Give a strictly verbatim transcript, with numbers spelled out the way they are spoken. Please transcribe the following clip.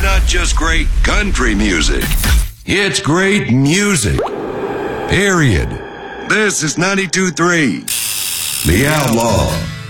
It's not just great country music. It's great music. Period. This is ninety-two point three. The Outlaw.